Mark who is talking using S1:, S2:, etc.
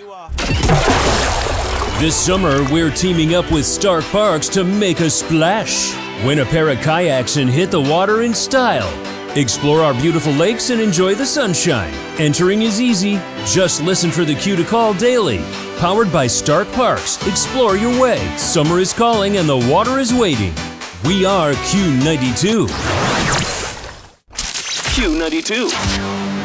S1: This summer, we're teaming up with Stark Parks to make a splash. Win a pair of kayaks and hit the water in style. Explore our beautiful lakes and enjoy the sunshine. Entering is easy. Just listen for the cue to call daily. Powered by Stark Parks. Explore your way. Summer is calling and the water is waiting. We are Q92. Q92.